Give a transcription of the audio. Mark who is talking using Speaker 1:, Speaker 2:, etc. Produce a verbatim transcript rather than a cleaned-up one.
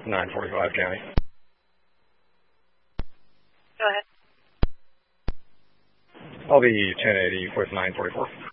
Speaker 1: nine forty-five County.
Speaker 2: Go ahead.
Speaker 1: I'll be ten eighty with nine forty-four.